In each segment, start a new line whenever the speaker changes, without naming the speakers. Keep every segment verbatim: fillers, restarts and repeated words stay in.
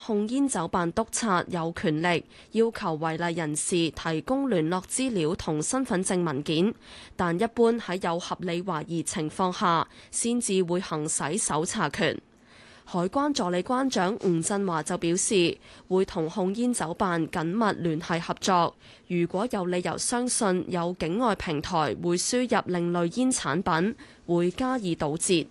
控煙酒辦督察有權力要求違例人士提供聯絡資料同身份證文件，但一般喺有合理懷疑情況下，先至會行使搜查權。海關助理關長吳振華就表示，會同控煙酒辦緊密聯繫合作，如果有理由相信有境外平台會輸入另類煙產品，會加以堵截。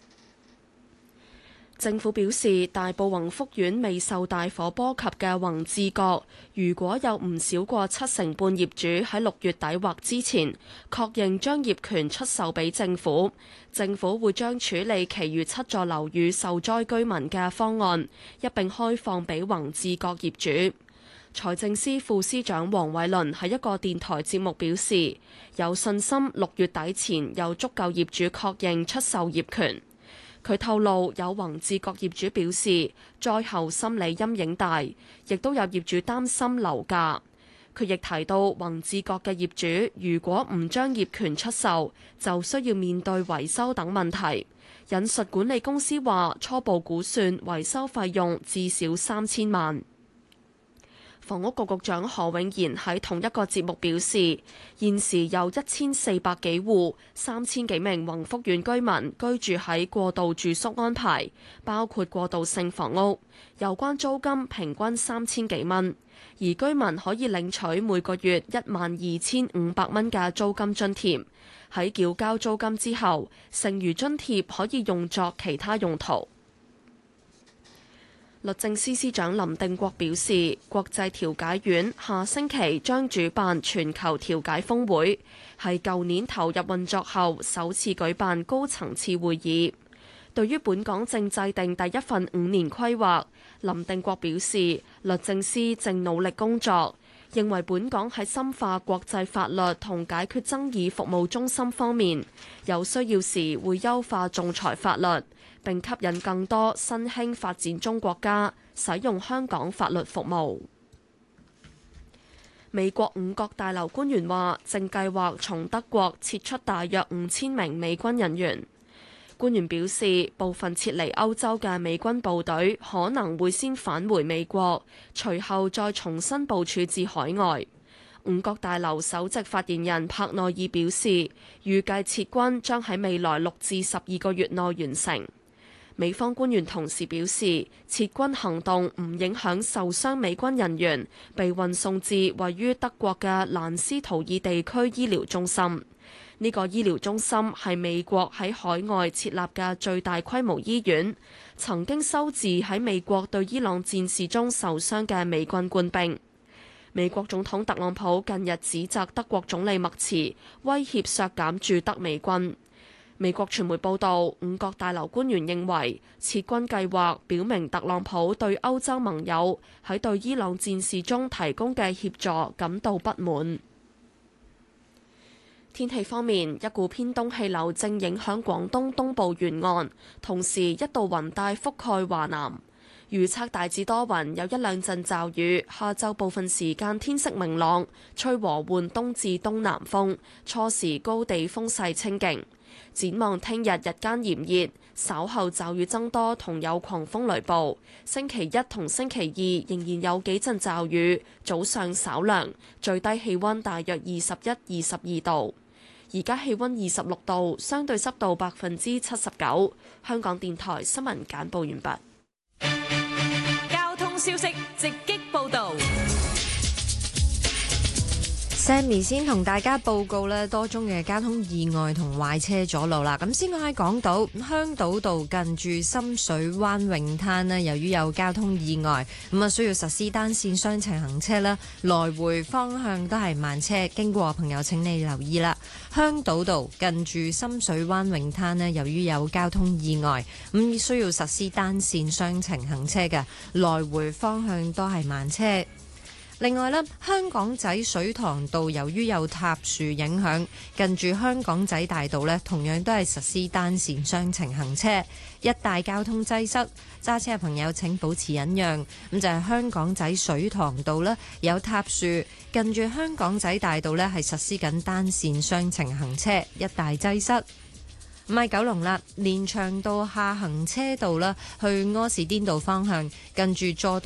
政府表示，大埔宏福苑未受大火波及嘅宏志閣，如果有唔少過七成半業主喺六月底或之前確認將業權出售俾政府，政府會將處理其餘七座樓宇受災居民嘅方案一並開放俾宏志閣業主。財政司副司長黃偉綸喺一個電台節目表示，有信心六月底前有足夠業主確認出售業權。佢透露，有宏志閣業主表示災後心理陰影大，亦都有業主擔心樓價。佢亦提到，宏志閣嘅業主如果唔將業權出售，就需要面對維修等問題。引述管理公司話，初步估算維修費用至少三千萬。房屋局局長何永賢喺同一個節目表示，現時有一千四百幾戶、三千幾名宏福苑居民居住喺過渡住宿安排，包括過渡性房屋，有關租金平均三千幾蚊，而居民可以領取每個月一萬二千五百蚊嘅租金津貼，喺繳交租金之後，剩餘津貼可以用作其他用途。律政司司長林定國表示，國際調解院下星期將主辦全球調解峰會，係舊年投入運作後首次舉辦高層次會議。對於本港正制定第一份五年規劃，林定國表示，律政司正努力工作，認為本港喺深化國際法律同解決爭議服務中心方面，有需要時會優化仲裁法律，並吸引更多新興發展中國家使用香港法律服務。美國五角大樓官員話，正計劃從德國撤出大約五千名美軍人員。官員表示，部分撤離歐洲嘅美軍部隊可能會先返回美國，隨後再重新部署至海外。五角大樓首席發言人帕內爾表示，預計撤軍將喺未來六至十二個月內完成。美方官員同時表示，撤軍行動唔影響受傷美軍人員被運送至位於德國嘅蘭斯圖爾地區醫療中心。呢個醫療中心係美國喺海外設立嘅最大規模醫院，曾經收治喺美國對伊朗戰事中受傷嘅美軍官兵。美國總統特朗普近日指責德國總理默茨威脅削減駐德美軍。美國傳媒報道，五角大樓官員認為撤軍計劃表明特朗普對歐洲盟友喺對伊朗戰事中提供嘅協助感到不滿。天氣方面，一股偏東氣流正影響廣東東部沿岸，同時一道雲帶覆蓋華南。預測大致多雲，有一兩陣驟雨。下晝部分時間天色明朗，吹和緩東至東南風，初時高地風勢清勁。展望聽日日間炎熱，稍後驟雨增多同有狂風雷暴。星期一同星期二仍然有幾陣驟雨，早上稍涼，最低氣溫大約二十一、二十二度。而家氣溫二十六度，相對濕度百分之七十九。香港電台新聞簡報完畢。
交通消息直擊報導。
Sammy 先同大家報告咧多宗嘅交通意外同壞車阻路啦。咁先講喺港島香島道近住深水灣泳灘咧，由於有交通意外，咁啊需要實施單線雙程行車啦，來回方向都係慢車，經過朋友請你留意啦。香島道近住深水灣泳灘咧，由於有交通意外，咁需要實施單線雙程行車嘅，來回方向都係慢車。另外咧，香港仔水塘道由於有塌樹影響，近住香港仔大道咧，同樣都係實施單線雙程行車，一帶交通擠塞，揸車嘅朋友請保持忍讓。咁就係香港仔水塘道咧有塌樹，近住香港仔大道咧係實施緊單線雙程行車，一帶擠塞。唔係九龍啦，連翔道下行車道啦，去柯士甸道方向近住佐